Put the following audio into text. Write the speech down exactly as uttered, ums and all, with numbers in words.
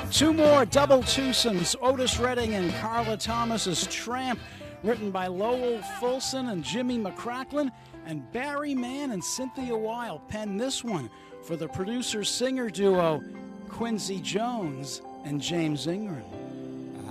Two more double twosomes, Otis Redding and Carla Thomas's Tramp, written by Lowell Fulson and Jimmy McCracklin, and Barry Mann and Cynthia Weil penned this one for the producer-singer duo Quincy Jones and James Ingram.